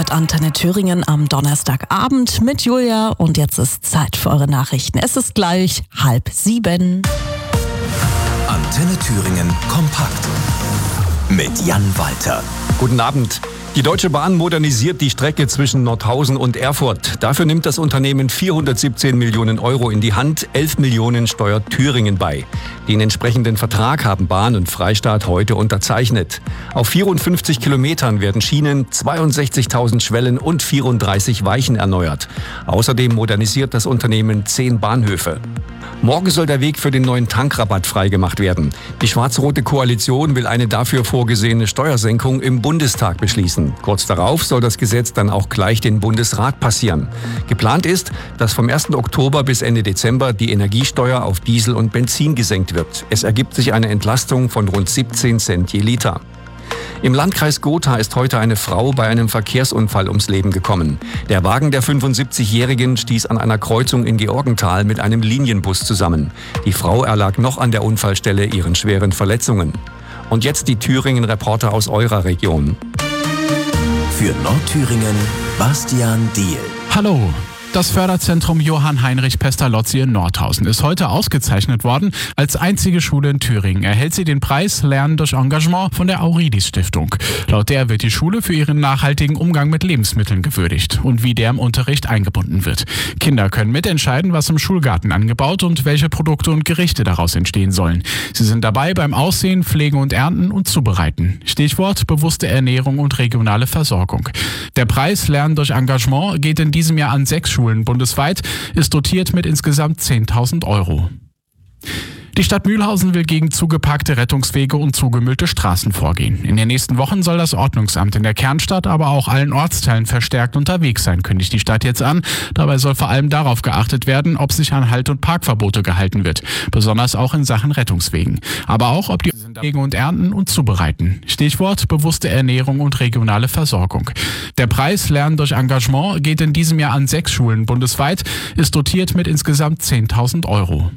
hört Antenne Thüringen am Donnerstagabend mit Julia und jetzt ist Zeit für eure Nachrichten. Es ist gleich 6:30. Antenne Thüringen kompakt mit Jan Walter. Guten Abend. Die Deutsche Bahn modernisiert die Strecke zwischen Nordhausen und Erfurt. Dafür nimmt das Unternehmen 417 Millionen Euro in die Hand, 11 Millionen steuert Thüringen bei. Den entsprechenden Vertrag haben Bahn und Freistaat heute unterzeichnet. Auf 54 Kilometern werden Schienen, 62.000 Schwellen und 34 Weichen erneuert. Außerdem modernisiert das Unternehmen 10 Bahnhöfe. Morgen soll der Weg für den neuen Tankrabatt freigemacht werden. Die schwarz-rote Koalition will eine dafür vorgesehene Steuersenkung im Bundestag beschließen. Kurz darauf soll das Gesetz dann auch gleich den Bundesrat passieren. Geplant ist, dass vom 1. Oktober bis Ende Dezember die Energiesteuer auf Diesel und Benzin gesenkt wird. Es ergibt sich eine Entlastung von rund 17 Cent je Liter. Im Landkreis Gotha ist heute eine Frau bei einem Verkehrsunfall ums Leben gekommen. Der Wagen der 75-Jährigen stieß an einer Kreuzung in Georgenthal mit einem Linienbus zusammen. Die Frau erlag noch an der Unfallstelle ihren schweren Verletzungen. Und jetzt die Thüringen-Reporter aus eurer Region. Für Nordthüringen Bastian Diehl. Hallo. Das Förderzentrum Johann Heinrich Pestalozzi in Nordhausen ist heute ausgezeichnet worden. Als einzige Schule in Thüringen erhält sie den Preis Lernen durch Engagement von der Auridis Stiftung. Laut der wird die Schule für ihren nachhaltigen Umgang mit Lebensmitteln gewürdigt und wie der im Unterricht eingebunden wird. Kinder können mitentscheiden, was im Schulgarten angebaut und welche Produkte und Gerichte daraus entstehen sollen. Sie sind dabei beim Aussehen, Pflegen und Ernten und Zubereiten. Stichwort bewusste Ernährung und regionale Versorgung. Der Preis Lernen durch Engagement geht in diesem Jahr an 6 Schulen bundesweit, ist dotiert mit insgesamt 10.000 Euro. Die Stadt Mühlhausen will gegen zugeparkte Rettungswege und zugemüllte Straßen vorgehen. In den nächsten Wochen soll das Ordnungsamt in der Kernstadt, aber auch allen Ortsteilen verstärkt unterwegs sein, kündigt die Stadt jetzt an. Dabei soll vor allem darauf geachtet werden, ob sich an Halt- und Parkverbote gehalten wird, besonders auch in Sachen Rettungswegen. Aber auch, ob die Pflegen und Ernten und Zubereiten. Stichwort bewusste Ernährung und regionale Versorgung. Der Preis Lernen durch Engagement geht in diesem Jahr an 6 Schulen bundesweit, ist dotiert mit insgesamt 10.000 Euro.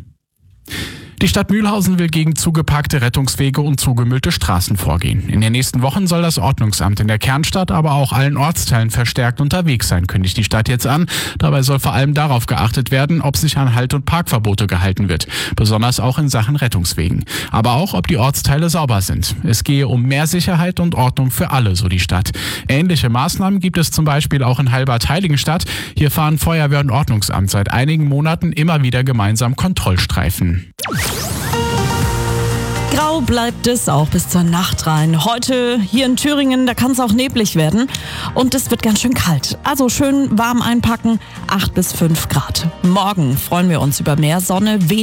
Die Stadt Mühlhausen will gegen zugeparkte Rettungswege und zugemüllte Straßen vorgehen. In den nächsten Wochen soll das Ordnungsamt in der Kernstadt, aber auch allen Ortsteilen verstärkt unterwegs sein, kündigt die Stadt jetzt an. Dabei soll vor allem darauf geachtet werden, ob sich an Halt- und Parkverbote gehalten wird, besonders auch in Sachen Rettungswegen. Aber auch, ob die Ortsteile sauber sind. Es gehe um mehr Sicherheit und Ordnung für alle, so die Stadt. Ähnliche Maßnahmen gibt es zum Beispiel auch in Heilbad-Heiligenstadt. Hier fahren Feuerwehr und Ordnungsamt seit einigen Monaten immer wieder gemeinsam Kontrollstreifen. Grau bleibt es auch bis zur Nacht rein. Heute hier in Thüringen, da kann es auch neblig werden und es wird ganz schön kalt. Also schön warm einpacken, 8 bis 5 Grad. Morgen freuen wir uns über mehr Sonne,